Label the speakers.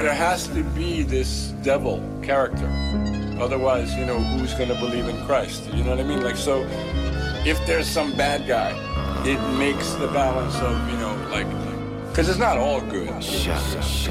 Speaker 1: there has to be this devil character. Otherwise, who's going to believe in Christ? You know what I mean? Like, so if there's some bad guy, it makes the balance of, because it's not all good.